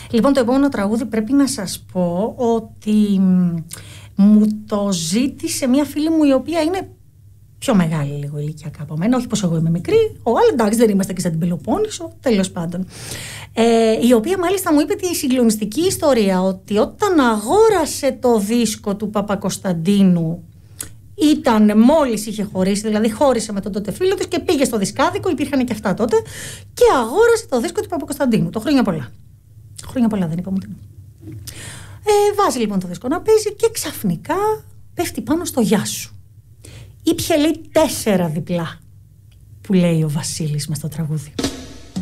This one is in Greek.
Λοιπόν, το επόμενο τραγούδι πρέπει να σας πω ότι μου το ζήτησε μια φίλη μου, η οποία είναι πιο μεγάλη λίγο ηλικιακά από μένα, όχι πως εγώ είμαι μικρή, αλλά εντάξει, δεν είμαστε και στην Πελοπόννησο, τέλος πάντων. Η οποία μάλιστα μου είπε τη συγκλονιστική ιστορία ότι όταν αγόρασε το δίσκο του Παπακοσταντίνου, μόλις είχε χωρίσει, δηλαδή χώρισε με τον τότε φίλο της και πήγε στο δισκάδικο, υπήρχαν και αυτά τότε, και αγόρασε το δίσκο του Παπακοσταντίνου. Το χρόνια πολλά. Χρόνια πολλά, δεν είπαμε ούτε. Βάζει λοιπόν το δίσκο να παίζει και ξαφνικά πέφτει πάνω στο «Γεια σου». Ήπιε, λέει, 4 διπλά, που λέει ο Βασίλης μες στο τραγούδι.